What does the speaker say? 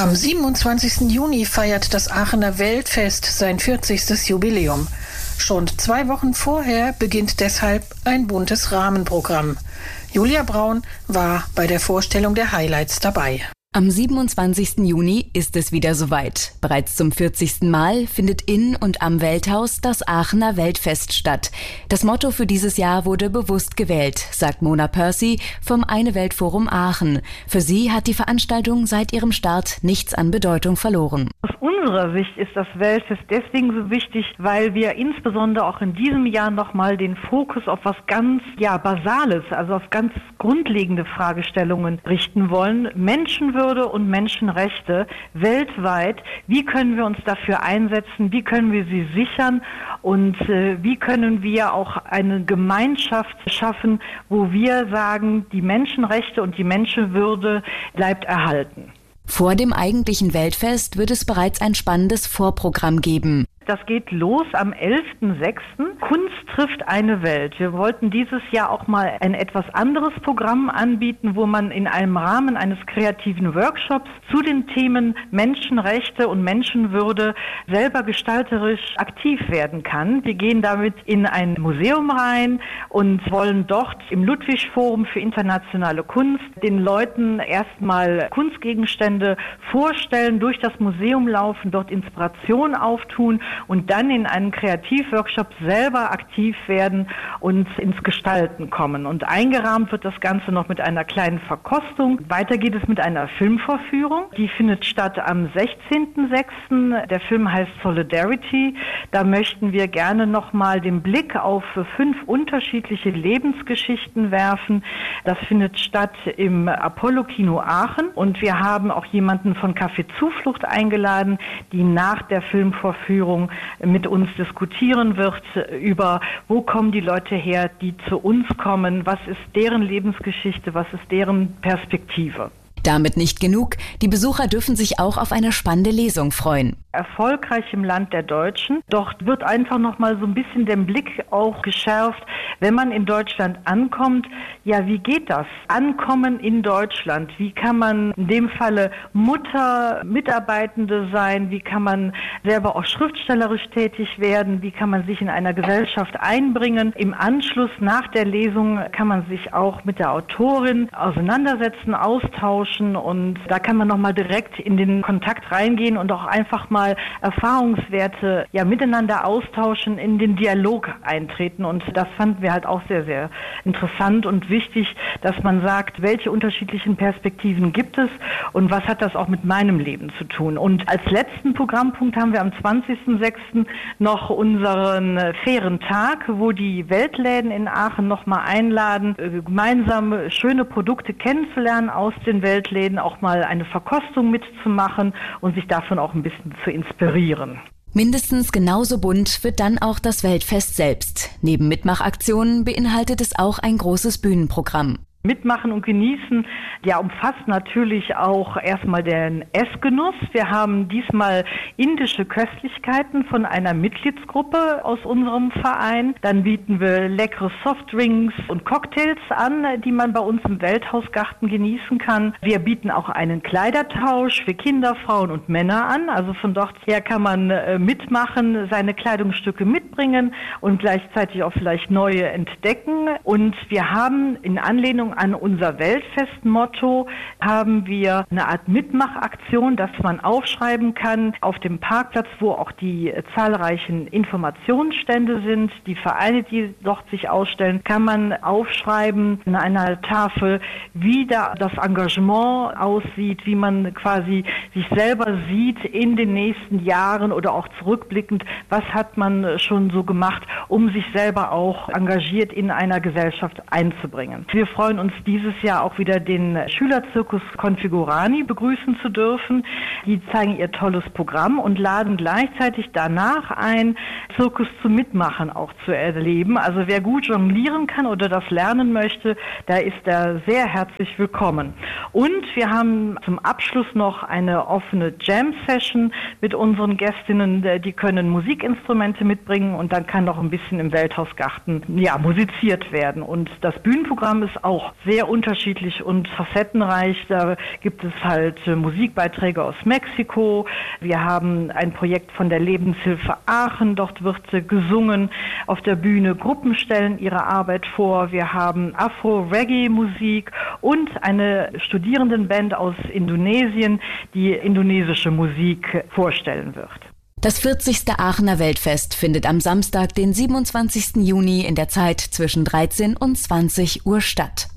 Am 27. Juni feiert das Aachener Weltfest sein 40. Jubiläum. Schon 2 Wochen vorher beginnt deshalb ein buntes Rahmenprogramm. Julia Braun war bei der Vorstellung der Highlights dabei. Am 27. Juni ist es wieder soweit. Bereits zum 40. Mal findet in und am Welthaus das Aachener Weltfest statt. Das Motto für dieses Jahr wurde bewusst gewählt, sagt Mona Percy vom Eine Welt Forum Aachen. Für sie hat die Veranstaltung seit ihrem Start nichts an Bedeutung verloren. Aus unserer Sicht ist das Weltfest deswegen so wichtig, weil wir insbesondere auch in diesem Jahr nochmal den Fokus auf was ganz Basales, also auf ganz grundlegende Fragestellungen richten wollen. Menschenwürde und Menschenrechte weltweit. Wie können wir uns dafür einsetzen? Wie können wir sie sichern? Und wie können wir auch eine Gemeinschaft schaffen, wo wir sagen, die Menschenrechte und die Menschenwürde bleibt erhalten? Vor dem eigentlichen Weltfest wird es bereits ein spannendes Vorprogramm geben. Das geht los am 11.06. Kunst trifft eine Welt. Wir wollten dieses Jahr auch mal ein etwas anderes Programm anbieten, wo man in einem Rahmen eines kreativen Workshops zu den Themen Menschenrechte und Menschenwürde selber gestalterisch aktiv werden kann. Wir gehen damit in ein Museum rein und wollen dort im Ludwig-Forum für internationale Kunst den Leuten erstmal Kunstgegenstände vorstellen, durch das Museum laufen, dort Inspiration auftun und dann in einem Kreativworkshop selber aktiv werden und ins Gestalten kommen. Und eingerahmt wird das Ganze noch mit einer kleinen Verkostung. Weiter geht es mit einer Filmvorführung. Die findet statt am 16.06. Der Film heißt Solidarity. Da möchten wir gerne nochmal den Blick auf 5 unterschiedliche Lebensgeschichten werfen. Das findet statt im Apollo-Kino Aachen. Und wir haben auch jemanden von Café Zuflucht eingeladen, die nach der Filmvorführung mit uns diskutieren wird über, wo kommen die Leute her, die zu uns kommen, was ist deren Lebensgeschichte, was ist deren Perspektive. Damit nicht genug, die Besucher dürfen sich auch auf eine spannende Lesung freuen. Erfolgreich im Land der Deutschen. Dort wird einfach nochmal so ein bisschen der Blick auch geschärft, wenn man in Deutschland ankommt. Ja, wie geht das? Ankommen in Deutschland. Wie kann man in dem Falle Mutter, Mitarbeitende sein? Wie kann man selber auch schriftstellerisch tätig werden? Wie kann man sich in einer Gesellschaft einbringen? Im Anschluss nach der Lesung kann man sich auch mit der Autorin auseinandersetzen, austauschen und da kann man nochmal direkt in den Kontakt reingehen und auch einfach mal Erfahrungswerte miteinander austauschen, in den Dialog eintreten. Und das fanden wir halt auch sehr, sehr interessant und wichtig, dass man sagt, welche unterschiedlichen Perspektiven gibt es und was hat das auch mit meinem Leben zu tun. Und als letzten Programmpunkt haben wir am 20.06. noch unseren fairen Tag, wo die Weltläden in Aachen nochmal einladen, gemeinsam schöne Produkte kennenzulernen aus den Weltläden, auch mal eine Verkostung mitzumachen und sich davon auch ein bisschen zu inspirieren. Mindestens genauso bunt wird dann auch das Weltfest selbst. Neben Mitmachaktionen beinhaltet es auch ein großes Bühnenprogramm. Mitmachen und genießen, umfasst natürlich auch erstmal den Essgenuss. Wir haben diesmal indische Köstlichkeiten von einer Mitgliedsgruppe aus unserem Verein. Dann bieten wir leckere Softdrinks und Cocktails an, die man bei uns im Welthausgarten genießen kann. Wir bieten auch einen Kleidertausch für Kinder, Frauen und Männer an. Also von dort her kann man mitmachen, seine Kleidungsstücke mitbringen und gleichzeitig auch vielleicht neue entdecken. Und wir haben in Anlehnung an unser Weltfestmotto haben wir eine Art Mitmachaktion, dass man aufschreiben kann auf dem Parkplatz, wo auch die zahlreichen Informationsstände sind, die Vereine, die dort sich ausstellen, kann man aufschreiben an einer Tafel, wie da das Engagement aussieht, wie man quasi sich selber sieht in den nächsten Jahren oder auch zurückblickend, was hat man schon so gemacht, um sich selber auch engagiert in einer Gesellschaft einzubringen. Wir freuen uns dieses Jahr auch wieder den Schülerzirkus Configurani begrüßen zu dürfen. Die zeigen ihr tolles Programm und laden gleichzeitig danach ein, Zirkus zum Mitmachen auch zu erleben. Also wer gut jonglieren kann oder das lernen möchte, da ist er sehr herzlich willkommen. Und wir haben zum Abschluss noch eine offene Jam-Session mit unseren Gästinnen. Die können Musikinstrumente mitbringen und dann kann noch ein bisschen im Welthausgarten musiziert werden. Und das Bühnenprogramm ist auch sehr unterschiedlich und facettenreich. Da gibt es halt Musikbeiträge aus Mexiko. Wir haben ein Projekt von der Lebenshilfe Aachen. Dort wird gesungen auf der Bühne. Gruppen stellen ihre Arbeit vor. Wir haben Afro-Reggae-Musik und eine Studierendenband aus Indonesien, die indonesische Musik vorstellen wird. Das 40. Aachener Weltfest findet am Samstag, den 27. Juni in der Zeit zwischen 13 und 20 Uhr statt.